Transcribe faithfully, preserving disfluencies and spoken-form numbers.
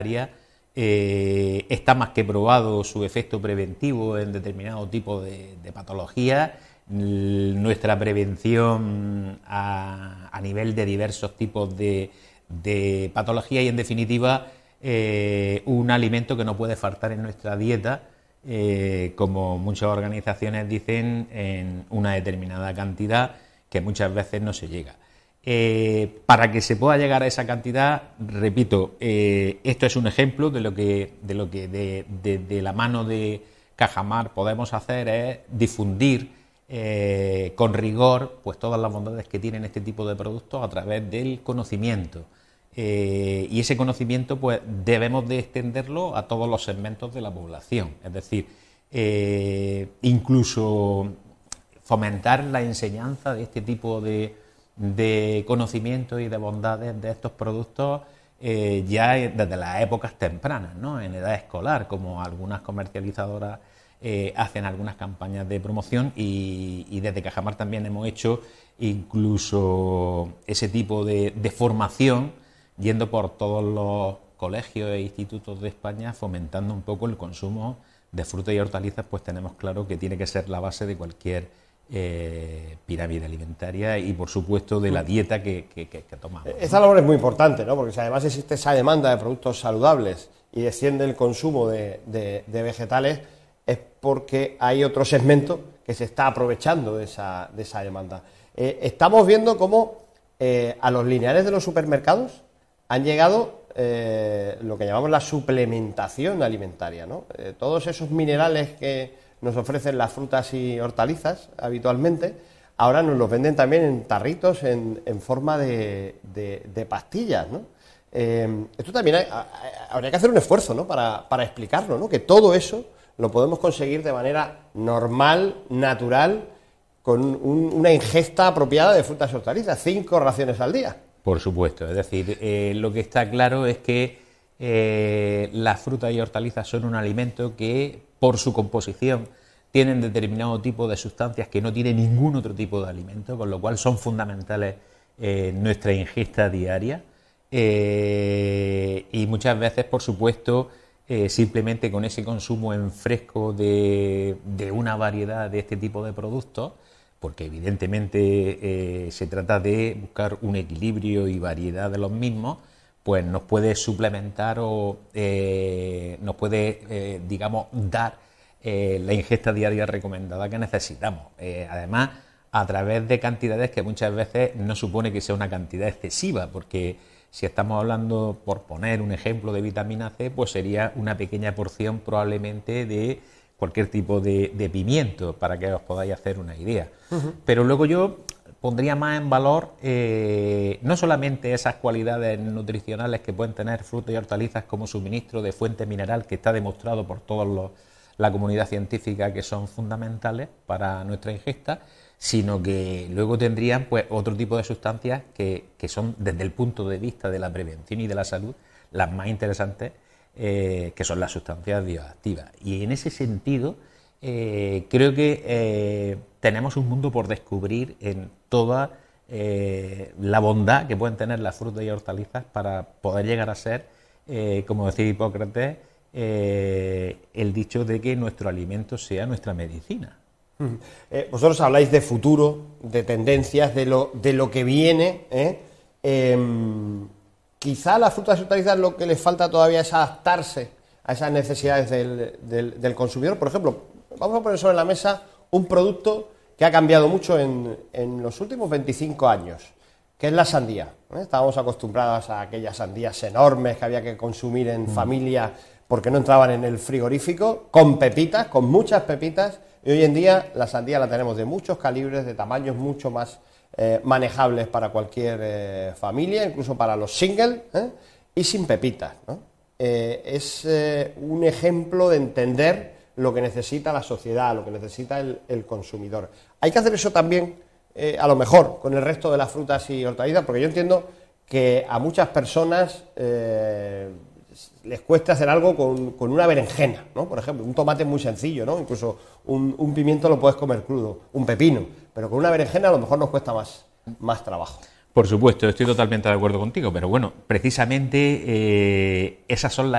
Eh, está más que probado su efecto preventivo en determinado tipo de, de patologías. Nuestra prevención a, a nivel de diversos tipos de, de patologías y, en definitiva, eh, un alimento que no puede faltar en nuestra dieta, eh, como muchas organizaciones dicen, en una determinada cantidad que muchas veces no se llega. Eh, para que se pueda llegar a esa cantidad, repito, eh, esto es un ejemplo de lo que de, lo que de, de, de la mano de Cajamar podemos hacer, es difundir eh, con rigor pues todas las bondades que tienen este tipo de productos a través del conocimiento. Eh, y ese conocimiento pues debemos de extenderlo a todos los segmentos de la población, es decir, eh, incluso fomentar la enseñanza de este tipo de de conocimiento y de bondades de estos productos eh, ya desde las épocas tempranas, ¿no? En edad escolar, como algunas comercializadoras eh, hacen algunas campañas de promoción, y, y desde Cajamar también hemos hecho incluso ese tipo de, de formación, yendo por todos los colegios e institutos de España, fomentando un poco el consumo de frutas y hortalizas, pues tenemos claro que tiene que ser la base de cualquier Eh, pirámide alimentaria y, por supuesto, de la dieta que, que, que, que tomamos, ¿no? Esta labor es muy importante, ¿no? Porque si además existe esa demanda de productos saludables y desciende el consumo de, de, de vegetales, es porque hay otro segmento que se está aprovechando de esa, de esa demanda. Eh, estamos viendo cómo eh, a los lineales de los supermercados han llegado eh, lo que llamamos la suplementación alimentaria, ¿no? Eh, todos esos minerales que nos ofrecen las frutas y hortalizas habitualmente, ahora nos los venden también en tarritos en, en forma de, de, de pastillas, ¿no? Eh, esto también hay, habría que hacer un esfuerzo, ¿no? para, para explicarlo, ¿no? Que todo eso lo podemos conseguir de manera normal, natural, con un, una ingesta apropiada de frutas y hortalizas, cinco raciones al día. Por supuesto, es decir, eh, lo que está claro es que eh, las frutas y hortalizas son un alimento que, por su composición, tienen determinado tipo de sustancias que no tiene ningún otro tipo de alimento, con lo cual son fundamentales eh, en nuestra ingesta diaria, eh, y muchas veces, por supuesto, eh, simplemente con ese consumo en fresco de, de una variedad de este tipo de productos, porque evidentemente eh, se trata de buscar un equilibrio y variedad de los mismos, pues nos puede suplementar o eh, nos puede, eh, digamos, dar eh, la ingesta diaria recomendada que necesitamos. Eh, además, a través de cantidades que muchas veces no supone que sea una cantidad excesiva, porque si estamos hablando, por poner un ejemplo, de vitamina C, pues sería una pequeña porción probablemente de cualquier tipo de, de pimiento, para que os podáis hacer una idea. Uh-huh. Pero luego yo pondría más en valor eh, no solamente esas cualidades nutricionales que pueden tener frutas y hortalizas como suministro de fuente mineral, que está demostrado por toda la comunidad científica que son fundamentales para nuestra ingesta, sino que luego tendrían pues otro tipo de sustancias que, que son, desde el punto de vista de la prevención y de la salud, las más interesantes, eh, que son las sustancias bioactivas. Y en ese sentido, eh, creo que eh, tenemos un mundo por descubrir en toda eh, la bondad que pueden tener las frutas y hortalizas para poder llegar a ser, eh, como decía Hipócrates, eh, el dicho de que nuestro alimento sea nuestra medicina. Eh, vosotros habláis de futuro, de tendencias, de lo, de lo que viene, ¿eh? Eh, quizá a las frutas y hortalizas lo que les falta todavía es adaptarse a esas necesidades del, del, del consumidor. Por ejemplo, vamos a poner sobre la mesa un producto que ha cambiado mucho en, en los últimos veinticinco años, que es la sandía, ¿eh? Estábamos acostumbrados a aquellas sandías enormes que había que consumir en mm. familia porque no entraban en el frigorífico, con pepitas, con muchas pepitas. Y hoy en día la sandía la tenemos de muchos calibres, de tamaños mucho más eh, manejables para cualquier eh, familia, incluso para los singles, ¿eh? Y sin pepitas, ¿no? Eh, es eh, un ejemplo de entender lo que necesita la sociedad, lo que necesita el, el consumidor. Hay que hacer eso también, eh, a lo mejor, con el resto de las frutas y hortalizas, porque yo entiendo que a muchas personas Eh, les cuesta hacer algo con, con una berenjena, ¿no? Por ejemplo, un tomate es muy sencillo, ¿no? Incluso un, un pimiento lo puedes comer crudo, un pepino, pero con una berenjena a lo mejor nos cuesta más, más trabajo. Por supuesto, estoy totalmente de acuerdo contigo, pero bueno, precisamente eh, esas son las